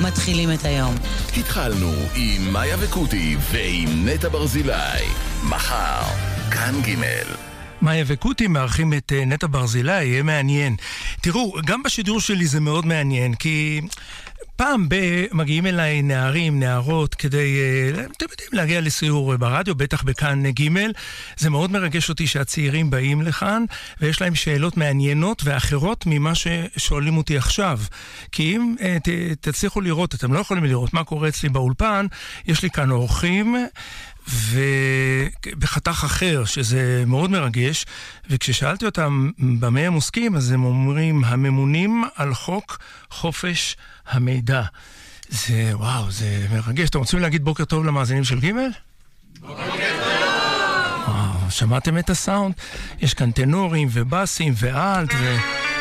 מתחילים את היום. התחלנו עם מאיה וקוטי ועם נטע ברזילי. מחר, כאן ג' מאיה וקוטי מארחים את נטע ברזילי, יהיה מעניין. תראו, גם בשידור שלי זה מאוד מעניין, כי פעם מגיעים אליי נערים, נערות, כדי, אתם יודעים, להגיע לסיור ברדיו, בטח בכאן ג'. זה מאוד מרגש אותי שהצעירים באים לכאן, ויש להם שאלות מעניינות ואחרות ממה ששואלים אותי עכשיו. כי אם תצליחו לראות, אתם לא יכולים לראות מה קורה אצלי באולפן, יש לי כאן אורחים, ובחתך אחר, שזה מאוד מרגש, וכששאלתי אותם במה הם עוסקים, אז הם אומרים, הממונים על חוק חופש המידע. זה, וואו, זה מרגש. אתם רוצים להגיד בוקר טוב למאזינים של ג'? בוקר טוב! וואו, שמעתם את הסאונד? יש כאן טנורים ובאסים ואלט